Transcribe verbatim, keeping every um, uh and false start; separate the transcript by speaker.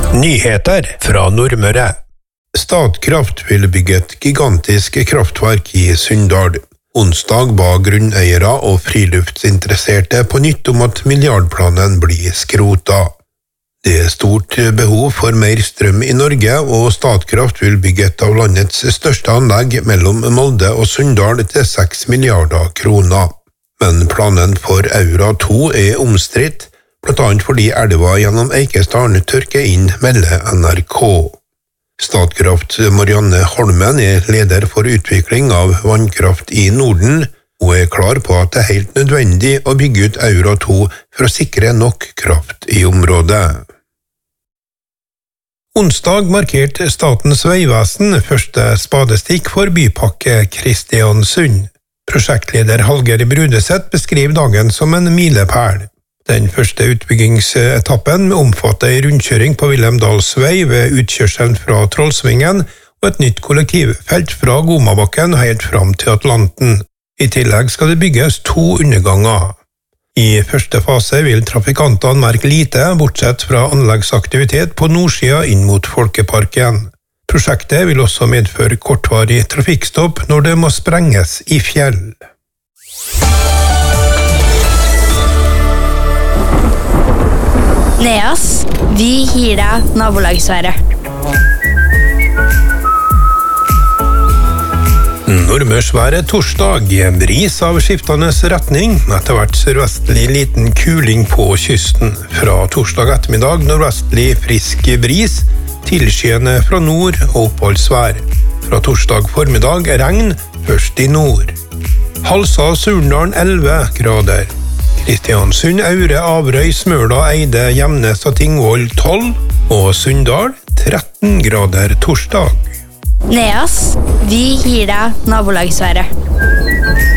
Speaker 1: Nyheter fra Nordmøre. Statkraft vil bygge et gigantisk kraftverk i Sunndal. Onsdag ba grunneiere og friluftsinteresserte på nytt om at milliardplanen blir skrota. Det er stort behov for mer strøm i Norge, og Statkraft vil bygge et av landets største anlegg mellom Molde og Sunndal til seks milliarder kroner. Men planen for Aura to er omstridt, blant annet fordi elva gjennom Eikesdalen tørker inn, melder N R K. Statkraft Marianne Holmen er leder for utvikling av vannkraft i Norden. Hun er klar på at det er helt nødvendig å bygge ut Aura to for å sikre nok kraft i området. Onsdag markerte Statens vegvesen første spadestikk for bypakke Kristiansund. Prosjektleder Hallgeir Brudeseth beskriver dagen som en milepæl. Den første utbyggingsetappen omfatter en rundkjøring på Vilhelmdalsvei ved utkjørselen fra Trollsvingen og et nytt kollektivfelt fra Gomabakken helt fram til Atlanten. I tillegg skal det bygges to underganger. I første fase vil trafikantene merke lite, bortsett fra anleggsaktivitet på nordsida inn mot Folkeparken. Prosjektet vil også medføre kortvarig trafikkstopp når det må sprenges i fjell.
Speaker 2: Neas, vi gir deg nabolagsværet.
Speaker 1: Nordmørsværet torsdag, bris av skiftende retning, etter hvert sørvestlig liten kuling på kysten. Fra torsdag ettermiddag nordvestlig frisk bris, tilskyende fra nord og oppholdsvær. Fra torsdag formiddag regn, først i nord. Halsa Surndalen elleve grader. Kristiansund, Aure, Averøy, Smøla, Eide, Gjemnes og Tingvoll tolv, og Sunndal tretten grader torsdag.
Speaker 2: Neas, vi gir deg nabolagsværet.